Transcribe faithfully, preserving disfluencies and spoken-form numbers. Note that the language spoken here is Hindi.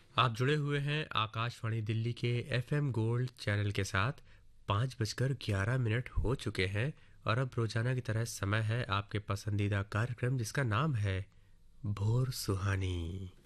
आप जुड़े हुए हैं आकाशवाणी दिल्ली के एफएम गोल्ड चैनल के साथ। पाँच बजकर ग्यारह मिनट हो चुके हैं और अब रोजाना की तरह समय है आपके पसंदीदा कार्यक्रम जिसका नाम है भोर सुहानी।